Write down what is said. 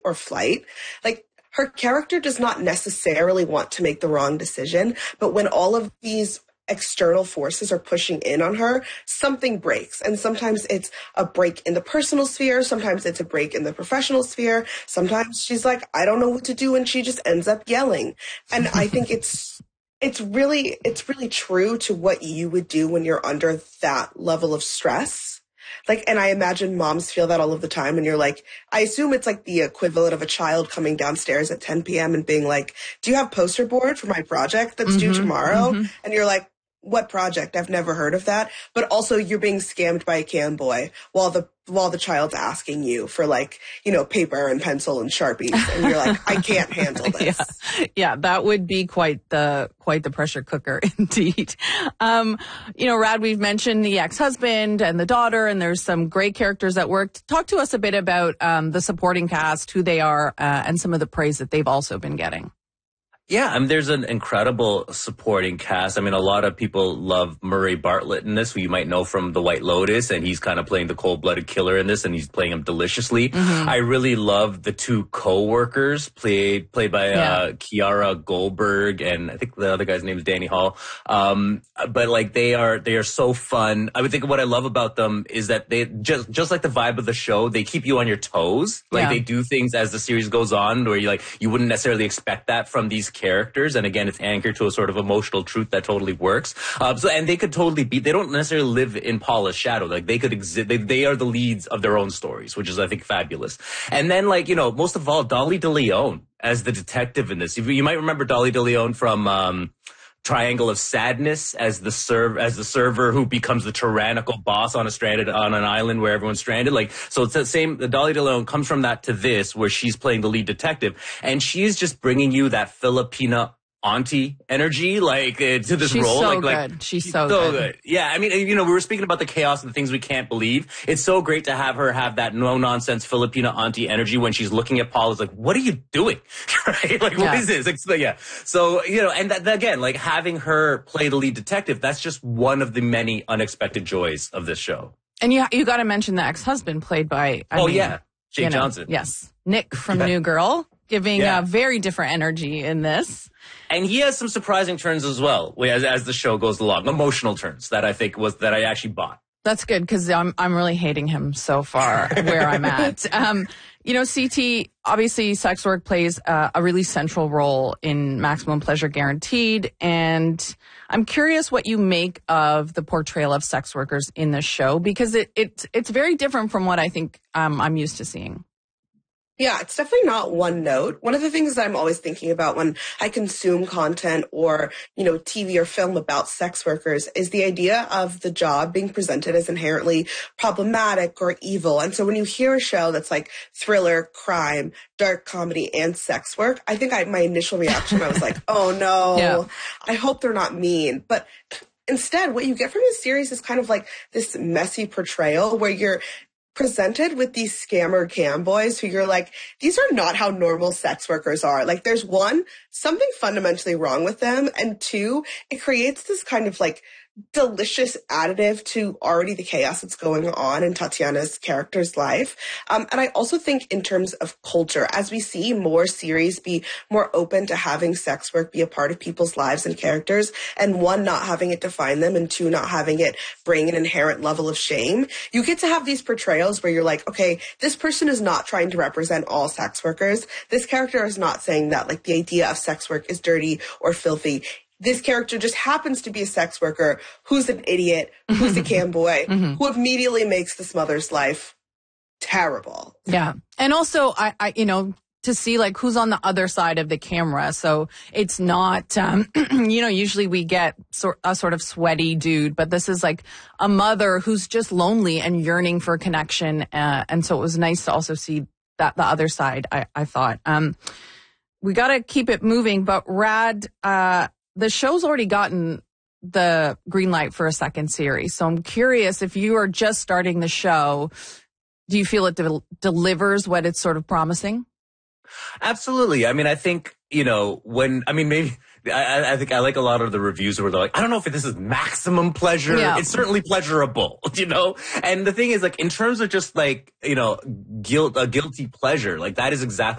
or flight. Like, her character does not necessarily want to make the wrong decision, but when all of these external forces are pushing in on her, something breaks. And sometimes it's a break in the personal sphere. Sometimes it's a break in the professional sphere. Sometimes she's like, I don't know what to do. And she just ends up yelling. And I think it's really true to what you would do when you're under that level of stress. Like, and I imagine moms feel that all of the time. And you're like, I assume it's like the equivalent of a child coming downstairs at 10 p.m. and being like, do you have poster board for my project that's due tomorrow? And you're like, what project? I've never heard of that. But also you're being scammed by a cam boy while the child's asking you for, like, you know, paper and pencil and Sharpies. And you're like, I can't handle this. Yeah, that would be quite the pressure cooker indeed. You know, Rad, we've mentioned the ex-husband and the daughter, and there's some great characters that worked. Talk to us a bit about the supporting cast, who they are, and some of the praise that they've also been getting. Yeah, I mean, there's an incredible supporting cast. I mean, a lot of people love Murray Bartlett in this, who you might know from The White Lotus, and he's kind of playing the cold-blooded killer in this, and he's playing him deliciously. I really love the two co-workers, played by Kiara Goldberg, and I think the other guy's name is Danny Hall. But like, they are so fun. I would think what I love about them is that they just like the vibe of the show, they keep you on your toes. Like, they do things as the series goes on where you wouldn't necessarily expect that from these characters, and again, it's anchored to a sort of emotional truth that totally works. And they could totally they don't necessarily live in Paula's shadow. Like, they could exist. They are the leads of their own stories, which is, I think, fabulous. And then, like, you know, most of all, Dolly DeLeon as the detective in this. You might remember Dolly DeLeon from Triangle of Sadness as the server who becomes the tyrannical boss on an island where everyone's stranded. Like, so it's the same. Dolly DeLeon comes from that to this, where she's playing the lead detective, and she's just bringing you that Filipina auntie energy, like, to this role. So like, good. She's so good. Yeah, I mean, you know, we were speaking about the chaos and the things we can't believe. It's so great to have her have that no-nonsense Filipina auntie energy when she's looking at Paul. It's like, what are you doing? Right? Like, what is this? Like, yeah. So, you know, and that, again, like, having her play the lead detective, that's just one of the many unexpected joys of this show. And you got to mention the ex-husband played by, Jake Johnson. Yes. Nick from New Girl, giving a very different energy in this. And he has some surprising turns as well, as the show goes along. Emotional turns that I think that I actually bought. That's good, because I'm really hating him so far where I'm at. You know, CT, obviously sex work plays a really central role in Maximum Pleasure Guaranteed. And I'm curious what you make of the portrayal of sex workers in the show, because it's very different from what I think I'm used to seeing. Yeah, it's definitely not one note. One of the things that I'm always thinking about when I consume content or, you know, TV or film about sex workers is the idea of the job being presented as inherently problematic or evil. And so when you hear a show that's like thriller, crime, dark comedy, and sex work, I think my initial reaction, I was like, oh no, I hope they're not mean. But instead, what you get from this series is kind of like this messy portrayal where you're presented with these scammer cam boys who you're like, these are not how normal sex workers are. Like, there's one, something fundamentally wrong with them. And two, it creates this kind of like delicious additive to already the chaos that's going on in Tatiana's character's life. And I also think in terms of culture, as we see more series be more open to having sex work be a part of people's lives and characters, and one, not having it define them, and two, not having it bring an inherent level of shame, you get to have these portrayals where you're like, okay, this person is not trying to represent all sex workers. This character is not saying that like the idea of sex work is dirty or filthy. This character just happens to be a sex worker who's an idiot, who's a cam boy, who immediately makes this mother's life terrible. Yeah. And also, I you know, to see like who's on the other side of the camera. So it's not, you know, usually we get a sort of sweaty dude, but this is like a mother who's just lonely and yearning for connection. And so it was nice to also see that the other side, I thought. We got to keep it moving, but Rad, the show's already gotten the green light for a second series. So I'm curious, if you are just starting the show, do you feel it delivers what it's sort of promising? Absolutely. I mean, I think, you know, maybe I think I like a lot of the reviews where they're like, I don't know if this is maximum pleasure. Yeah. It's certainly pleasurable, you know? And the thing is, like, in terms of just like, you know, a guilty pleasure, like that is exactly